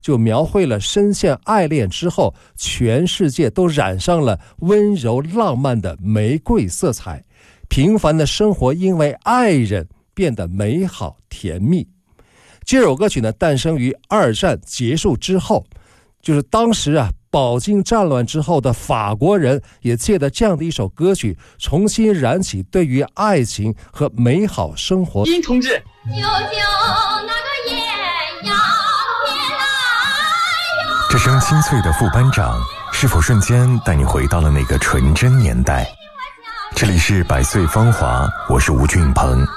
就描绘了深陷爱恋之后，全世界都染上了温柔浪漫的玫瑰色彩，平凡的生活因为爱人变得美好甜蜜。这首歌曲呢，诞生于二战结束之后，就是当时饱经战乱之后的法国人也借着这样的一首歌曲，重新燃起对于爱情和美好生活。 殷同志， 舅舅那个艳阳天来哟。 这声清脆的副班长，是否瞬间带你回到了那个纯真年代？这里是百岁芳华，我是吴俊鹏。